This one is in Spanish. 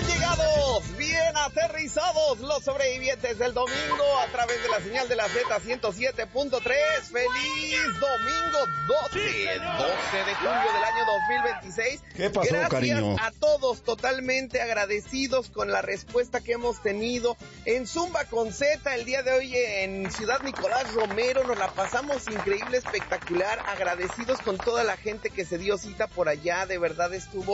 Bien aterrizados los sobrevivientes del domingo a través de la señal de la Z 107.3. ¡Feliz domingo 12 de julio del año 2026! ¿Qué pasó, Gracias, cariño? a todos, totalmente agradecidos con la respuesta que hemos tenido en Zumba con Z el día de hoy en Ciudad Nicolás Romero. Nos la pasamos increíble, espectacular, agradecidos con toda la gente que se dio cita por allá. De verdad estuvo